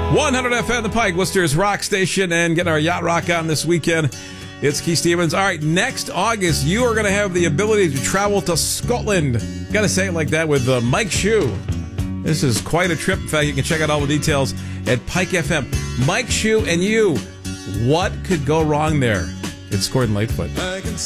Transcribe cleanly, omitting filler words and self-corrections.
100 FM, the Pike, Worcester's rock station, and getting our yacht rock on this weekend. It's Keith Stevens. All right, next August, you are going to have the ability to travel to Scotland. Got to say it like that with Mike Shue. This is quite a trip. In fact, you can check out all the details at Pike FM. Mike Shue and you. What could go wrong there? It's Gordon Lightfoot.